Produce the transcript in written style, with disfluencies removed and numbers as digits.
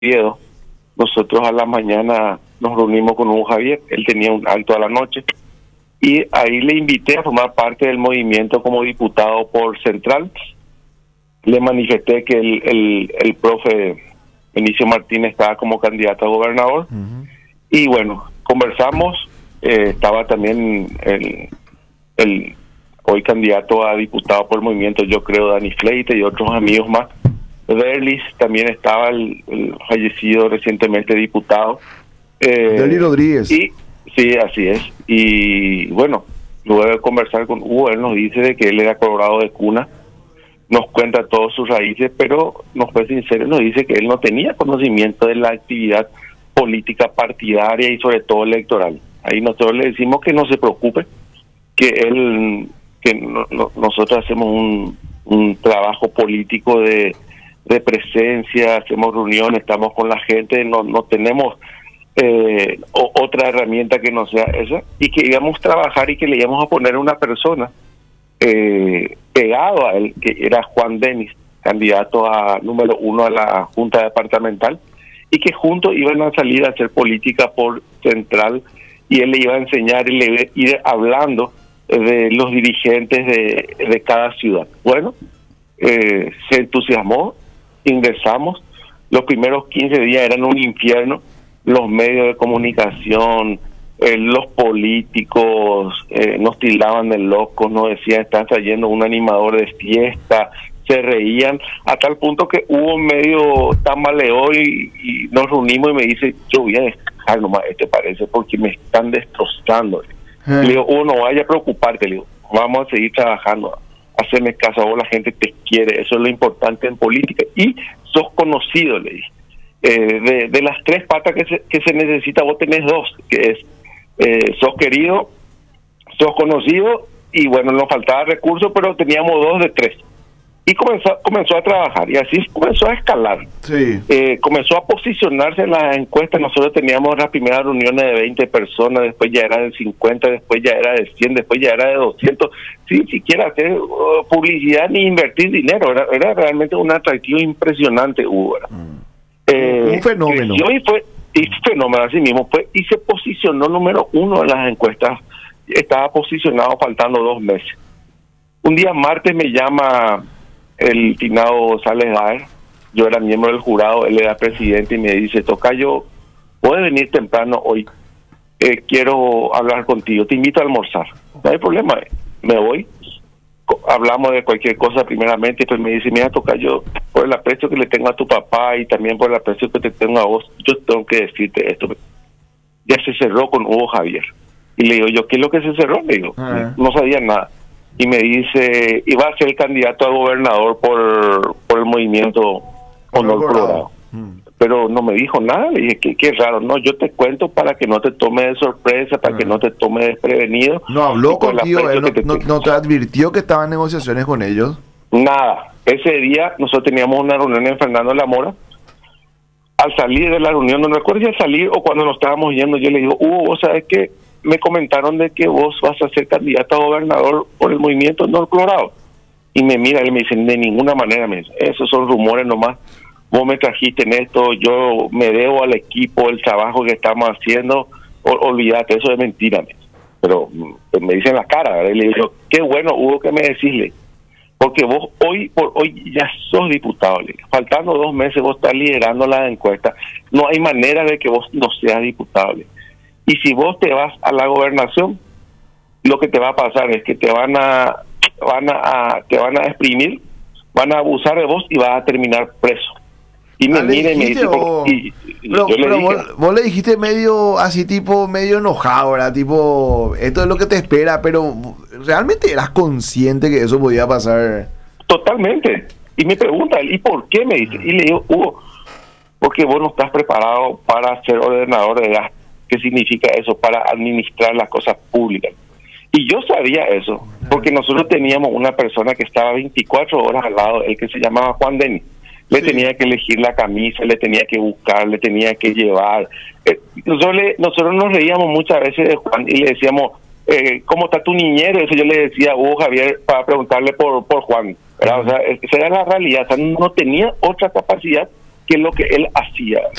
Oviedo. Nosotros a la mañana nos reunimos con Hugo Javier, él tenía un acto a la noche, y ahí le invité a formar parte del movimiento como diputado por Central. Le manifesté que el profe Benicio Martínez estaba como candidato a gobernador, y bueno, conversamos. Estaba también el hoy candidato a diputado por el movimiento, yo creo, Dani Fleite y otros amigos más. Berlis, también estaba el fallecido recientemente diputado. Berlis Rodríguez. Y sí, así es. Y bueno, luego de conversar con Hugo, él nos dice de que él era colorado de cuna, nos cuenta todas sus raíces, pero nos fue sincero, nos dice que él no tenía conocimiento de la actividad política partidaria y sobre todo electoral. Ahí nosotros le decimos que no se preocupe, que nosotros hacemos un trabajo político de presencia, hacemos reuniones, estamos con la gente, no tenemos otra herramienta que no sea esa, y que íbamos a trabajar y que le íbamos a poner una persona pegado a él, que era Juan Denis, candidato a número 1 a la Junta Departamental, y que juntos iban a salir a hacer política por Central, y él le iba a enseñar y le iba a ir hablando de los dirigentes de cada ciudad. Bueno, se entusiasmó, ingresamos. Los primeros 15 días eran un infierno, los medios de comunicación, los políticos nos tildaban de locos, nos decían están trayendo un animador de fiesta, se reían, a tal punto que hubo un medio tambaleó y nos reunimos y me dice, yo voy a dejar nomás parece porque me están destrozando. Le digo, no vaya a preocuparte, le digo, vamos a seguir trabajando, hacerme caso, a vos la gente te quiere, eso es lo importante en política, y sos conocido, le dije. De las tres patas que se necesita, vos tenés dos, que es sos querido, sos conocido, y bueno, nos faltaba recursos, pero teníamos 2 de 3. Y comenzó a trabajar, y así comenzó a escalar. Sí. Comenzó a posicionarse en las encuestas. Nosotros teníamos las primeras reuniones de 20 personas, después ya era de 50, después ya era de 100, después ya era de 200, sin siquiera hacer publicidad ni invertir dinero. Era realmente un atractivo impresionante, Hugo. Un fenómeno. Y fue fenómeno así mismo, y se posicionó número 1 en las encuestas. Estaba posicionado faltando 2 meses. Un día martes me llama el finado Sales Daer, yo era miembro del jurado, él era presidente, y me dice, tocayo, puedes venir temprano hoy, quiero hablar contigo, te invito a almorzar. No hay problema, me voy, hablamos de cualquier cosa primeramente, y pues me dice, mira, tocayo, por el aprecio que le tengo a tu papá y también por el aprecio que te tengo a vos, yo tengo que decirte esto. Ya se cerró con Hugo Javier. Y le digo yo, ¿qué es lo que se cerró? Le digo, no sabía nada. Y me dice, iba a ser el candidato a gobernador por el movimiento Honor Colorado. Pero no me dijo nada. Le dije, qué raro. No, yo te cuento para que no te tome de sorpresa, para que no te tome desprevenido. No habló contigo, él no te advirtió que estaba en negociaciones con ellos. Nada. Ese día nosotros teníamos una reunión en Fernando de la Mora. Al salir de la reunión, no recuerdo si al salir o cuando nos estábamos yendo, yo le digo, Hugo, vos sabés que me comentaron de que vos vas a ser candidato a gobernador por el movimiento Honor Colorado. Y me mira, él me dice, de ninguna manera, me dice, esos son rumores nomás, vos me trajiste en esto, yo me debo al equipo, el trabajo que estamos haciendo, olvídate, eso es mentira, me dice. Pero me dicen la cara, ¿verdad? Y le digo, qué bueno, Hugo, que me decirle, porque vos hoy ya sos diputado, le digo. Faltando 2 meses vos estás liderando las encuestas, no hay manera de que vos no seas diputado, le digo. Y si vos te vas a la gobernación, lo que te va a pasar es que te van a exprimir, van a abusar de vos y vas a terminar preso. Y me mira y me dice, vos le dijiste medio así, tipo medio enojado, ¿verdad? Tipo, esto es lo que te espera, pero ¿realmente eras consciente que eso podía pasar? Totalmente. Y me pregunta, ¿y por qué? Me dice. Y le digo, Hugo, porque vos no estás preparado para ser ordenador de gastos. ¿Qué significa eso? Para administrar las cosas públicas. Y yo sabía eso, porque nosotros teníamos una persona que estaba 24 horas al lado, el que se llamaba Juan Denis. Le tenía que elegir la camisa, le tenía que buscar, le tenía que llevar. Nosotros nos reíamos muchas veces de Juan y le decíamos, ¿cómo está tu niñero? Eso yo le decía a Hugo Javier para preguntarle por Juan. ¿Verdad? O sea, esa era la realidad. O sea, no tenía otra capacidad qué es lo que él hacía.